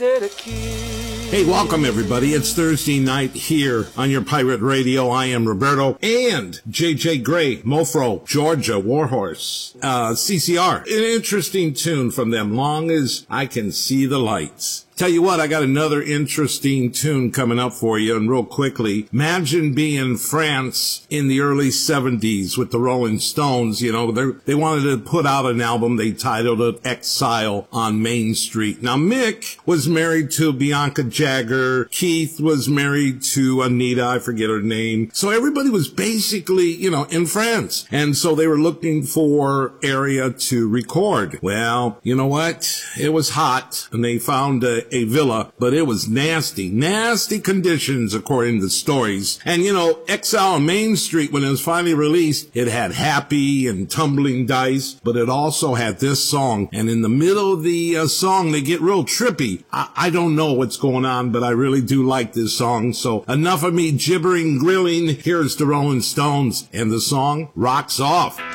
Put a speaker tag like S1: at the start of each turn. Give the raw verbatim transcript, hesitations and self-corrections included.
S1: it a key?
S2: Hey, welcome everybody. It's Thursday night here on your pirate radio. I am Roberto and J J Gray, Mofro, Georgia, Warhorse, uh, C C R. An interesting tune from them, Long as I Can See the Lights. Tell you what, I got another interesting tune coming up for you, and real quickly, imagine being in France in the early seventies with the Rolling Stones. You know, they wanted to put out an album. They titled it Exile on Main Street. Now, Mick was married to Bianca Jagger. Keith was married to Anita. I forget her name. So everybody was basically, you know, in France. And so they were looking for area to record. Well, you know what? It was hot, and they found a a villa, but it was nasty, nasty conditions according to stories. And you know, Exile on Main Street, when it was finally released, it had Happy and Tumbling Dice, but it also had this song. And in the middle of the uh, song, they get real trippy. I-, I don't know what's going on, but I really do like this song. So enough of me gibbering, grilling. Here's the Rolling Stones, and the song rocks off.